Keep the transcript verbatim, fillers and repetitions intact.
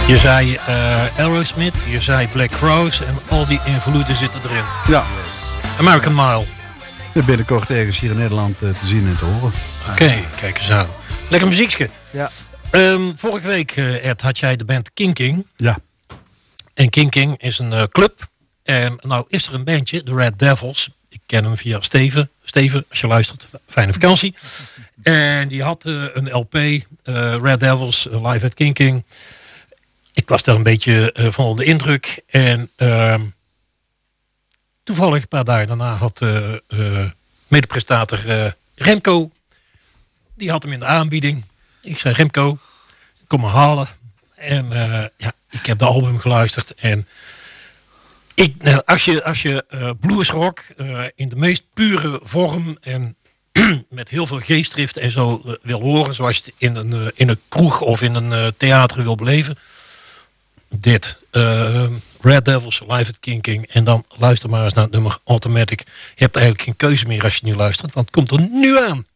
Je zei uh, Aerosmith, je zei Black Crowes en al die invloeden zitten erin. Ja. American Mile. Binnenkort ergens hier in Nederland uh, te zien en te horen. Oké, okay, kijk eens aan. Lekker muziekje. Ja. Um, vorige week, uh, Ed, had jij de band King King. Ja. En King King is een uh, club. En nou is er een bandje, de Red Devils. Ik ken hem via Steven. Steven, als je luistert, fijne vakantie. En die had uh, een L P, uh, Red Devils, uh, live at King King. Ik was daar een beetje uh, van onder de indruk. En uh, toevallig een paar dagen daarna had uh, uh, medeprestator uh, Remco. Die had hem in de aanbieding. Ik zei, Remco, kom maar halen. En uh, ja, ik heb de album geluisterd. En ik, uh, als je, als je uh, bluesrock uh, in de meest pure vorm en met heel veel geestdrift en zo uh, wil horen, zoals je het in een, uh, in een kroeg of in een uh, theater wil beleven. Dit. Uh, Red Devils, live at King King. En dan luister maar eens naar het nummer Automatic. Je hebt eigenlijk geen keuze meer als je nu luistert, want het komt er nu aan.